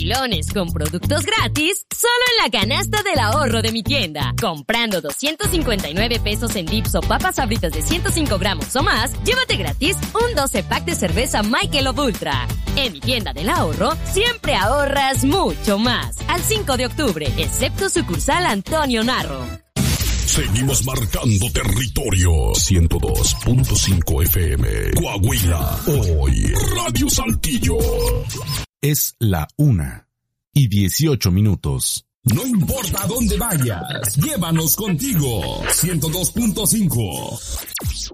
mochilones con productos gratis solo en la canasta del ahorro de mi tienda. Comprando 259 pesos en dips o papas Sabritas de 105 gramos o más, llévate gratis un 12 pack de cerveza Michelob Ultra. En mi tienda del ahorro, siempre ahorras mucho más. Al 5 de octubre, excepto sucursal Antonio Narro. Seguimos marcando territorio. 102.5 FM. Coahuila. Hoy, Radio Saltillo. Es la 1:18. No importa a dónde vayas, llévanos contigo. 102.5.